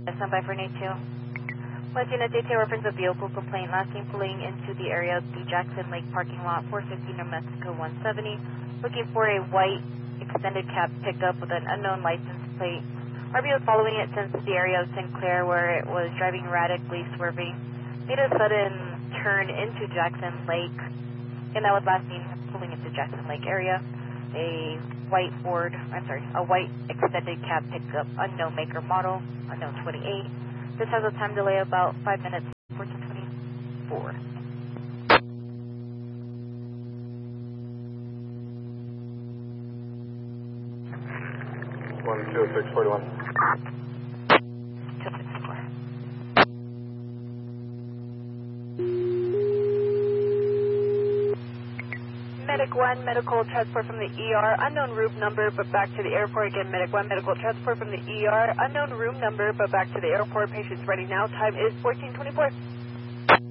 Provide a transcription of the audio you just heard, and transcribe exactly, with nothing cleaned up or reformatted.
Stand by for Nate two. West Unit detail reference a vehicle complaint last seen pulling into the area of the Jackson Lake parking lot, four fifty New Mexico one seventy, looking for a white extended cab pickup with an unknown license plate. R B was following it since the area of Sinclair where it was driving erratically, swerving, made a sudden turn into Jackson Lake, and that was last seen pulling into Jackson Lake area. A white Ford, I'm sorry, a white extended cab pickup, unknown maker model, unknown twenty-eight. This has a time delay of about five minutes, fourteen twenty-four. one two six forty-one. two six four. Medic one, medical transport from the E R, unknown room number, but back to the airport. Again, Medic one, medical transport from the E R, unknown room number, but back to the airport. Patient's ready now. Time is fourteen twenty-four.